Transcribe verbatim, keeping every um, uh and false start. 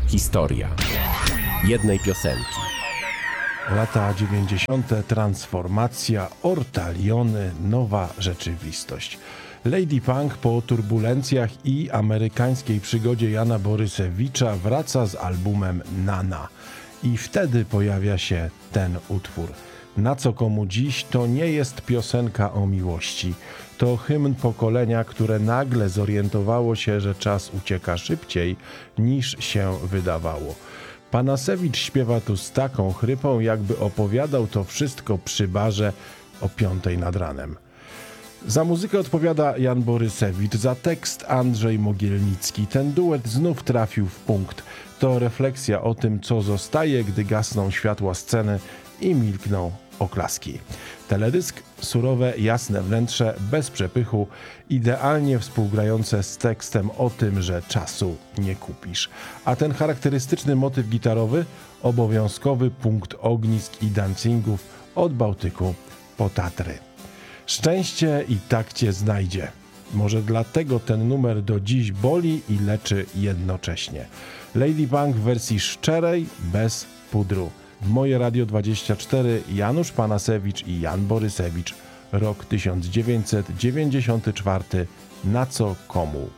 Historia jednej piosenki. Lata dziewięćdziesiąte. Transformacja, ortaliony, nowa rzeczywistość. Lady Punk po turbulencjach i amerykańskiej przygodzie Jana Borysewicza wraca z albumem Nana. I wtedy pojawia się ten utwór. Na co komu dziś to nie jest piosenka o miłości. To hymn pokolenia, które nagle zorientowało się, że czas ucieka szybciej niż się wydawało. Panasewicz śpiewa tu z taką chrypą, jakby opowiadał to wszystko przy barze o piątej nad ranem. Za muzykę odpowiada Jan Borysewicz, za tekst Andrzej Mogielnicki. Ten duet znów trafił w punkt. To refleksja o tym, co zostaje, gdy gasną światła sceny i milkną oklaski. Teledysk, surowe, jasne wnętrze, bez przepychu, idealnie współgrające z tekstem o tym, że czasu nie kupisz. A ten charakterystyczny motyw gitarowy, obowiązkowy punkt ognisk i dancingów od Bałtyku po Tatry. Szczęście i tak cię znajdzie. Może dlatego ten numer do dziś boli i leczy jednocześnie. Lady Punk w wersji szczerej, bez pudru. W Moje Radio dwadzieścia cztery Janusz Panasewicz i Jan Borysewicz. Rok tysiąc dziewięćset dziewięćdziesiąty czwarty. Na co komu